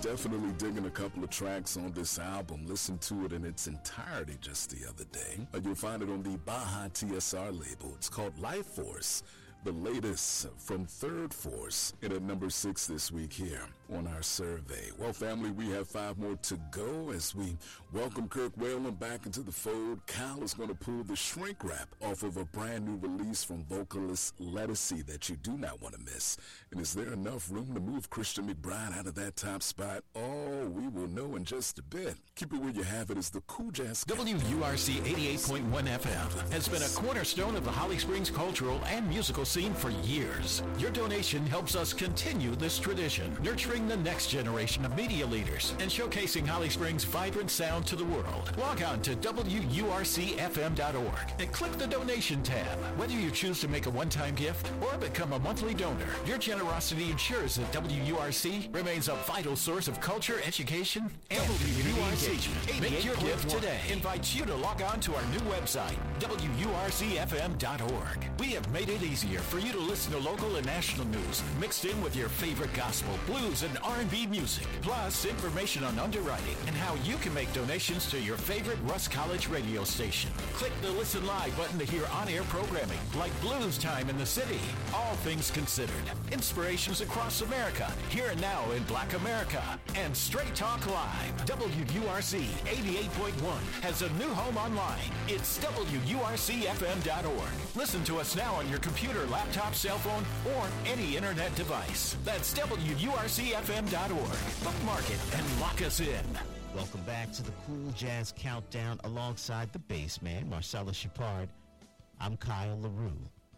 definitely digging a couple of tracks on this album. Listened to it in its entirety just the other day. You'll find it on the Baja TSR label. It's called Life Force, the latest from Third Force, and at number 6 this week here on our survey. Well, family, we have 5 more to go as we welcome Kirk Whalum back into the fold. Cal is going to pull the shrink wrap off of a brand new release from vocalist Lettucey that you do not want to miss. And is there enough room to move Christian McBride out of that top spot? Oh, we will know in just a bit. Keep it where you have it as the Cool Jazz. WURC 88.1 FM has been a cornerstone of the Holly Springs cultural and musical scene for years. Your donation helps us continue this tradition, nurturing the next generation of media leaders and showcasing Holly Springs' vibrant sound to the world. Log on to WURCFM.org and click the donation tab. Whether you choose to make a one-time gift or become a monthly donor, your generosity ensures that WURC remains a vital source of culture, education, and community engagement. Make your gift today. Invites you to log on to our new website, WURCFM.org. We have made it easier for you to listen to local and national news mixed in with your favorite gospel, blues, and R&B music, plus information on underwriting and how you can make donations to your favorite Rust College radio station. Click the Listen Live button to hear on-air programming like Blues Time in the City, All Things Considered, Inspirations Across America, Here and Now in Black America, and Straight Talk Live. WURC 88.1 has a new home online. It's WURCFM.org. Listen to us now on your computer, laptop, cell phone, or any internet device. That's WURCFM.org. Bookmark it and lock us in. Welcome back to the Cool Jazz Countdown alongside the bass man, Marcellus Shepard. I'm Kyle LaRue.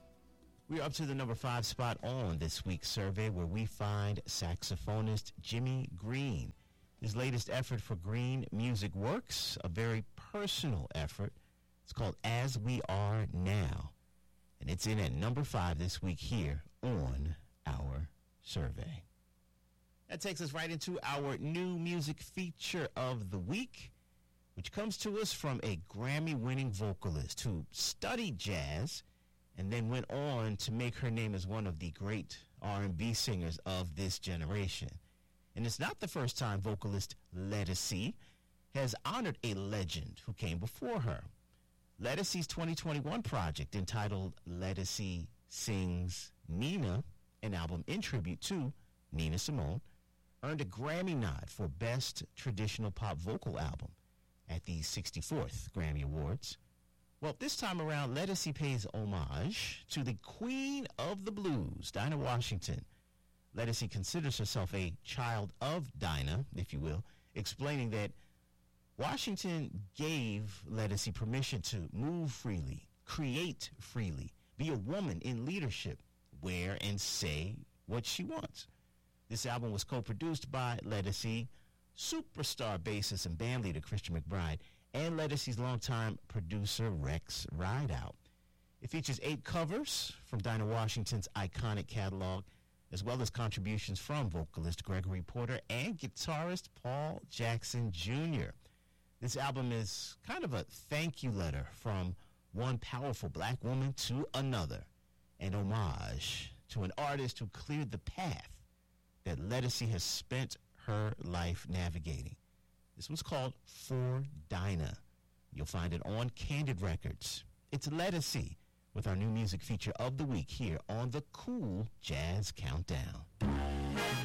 We're up to the number 5 spot on this week's survey where we find saxophonist Jimmy Green. His latest effort for Green Music Works, a very personal effort. It's called As We Are Now. And it's in at number 5 this week here on our survey. That takes us right into our new music feature of the week, which comes to us from a Grammy-winning vocalist who studied jazz and then went on to make her name as one of the great R&B singers of this generation. And it's not the first time vocalist Lettucey has honored a legend who came before her. Lettucey's 2021 project entitled Lettucey Sings Nina, an album in tribute to Nina Simone, earned a Grammy nod for Best Traditional Pop Vocal Album at the 64th Grammy Awards. Well, this time around, Lettucey pays homage to the Queen of the Blues, Dinah Washington. Lettucey considers herself a child of Dinah, if you will, explaining that Washington gave Lettucey permission to move freely, create freely, be a woman in leadership, wear and say what she wants. This album was co-produced by Lettucey, superstar bassist and bandleader Christian McBride, and Lettucey's longtime producer Rex Rideout. It features 8 covers from Dinah Washington's iconic catalog, as well as contributions from vocalist Gregory Porter and guitarist Paul Jackson Jr. This album is kind of a thank you letter from one powerful black woman to another, an homage to an artist who cleared the path that Lettucey has spent her life navigating. This one's called For Dinah. You'll find it on Candid Records. It's Lettucey with our new music feature of the week here on the Cool Jazz Countdown.